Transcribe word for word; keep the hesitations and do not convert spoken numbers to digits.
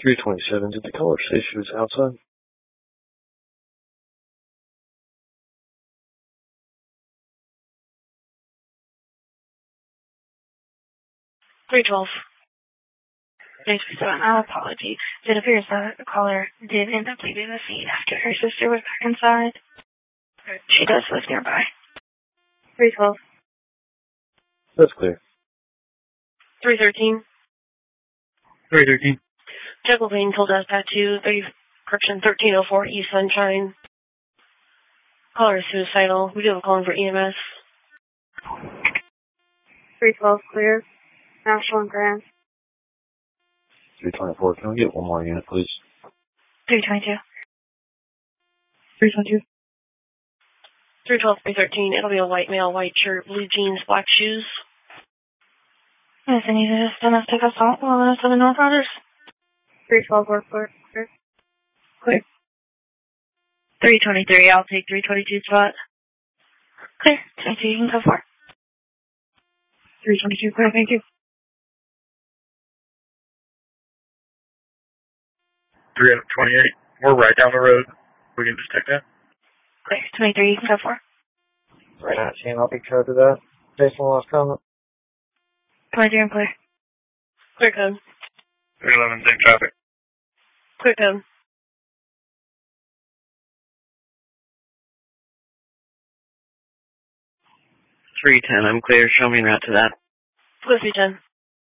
three twenty-seven, did the caller say she was outside? three twelve. Thanks for seven. Our apology. It appears that the caller did end up leaving the scene after her sister was back inside. She does live nearby. three twelve. That's clear. three thirteen. three thirteen. Jekyll Payne told us that to thirty, correction, thirteen oh four East Sunshine. Caller is suicidal. We do have a calling for E M S. three twelve clear. National and Grand. three twenty-four, can we get one more unit, please? three twenty-two. three twenty-two. three twelve, three thirteen. It'll be a white male, white shirt, blue jeans, black shoes. Yes, I need to just enough to take us all to the North Riders. three twelve, work, clear. Clear. Clear. three twenty-three, I'll take three twenty-two spot. Clear. twenty-two, you can go for it. three twenty-two, clear, thank you. three twenty-eight, we're right down the road. We can just take that. Clear. twenty-three, you can go for it. Right now, Shane, I'll take charge of that. Based on the last comment. twenty-three, I'm clear. Clear code. three eleven, same traffic. Clear code. three ten, I'm clear. Show me route to that. Clear three ten.